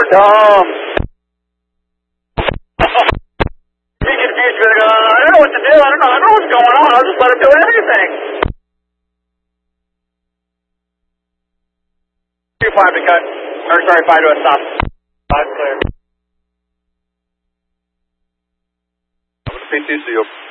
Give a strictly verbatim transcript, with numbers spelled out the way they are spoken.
Um, he confused me. Uh, I don't know what to do. I don't know. I don't know what's going on. I'll just let him do everything. Two five to cut. Or sorry, five to a stop. Five clear. P T C.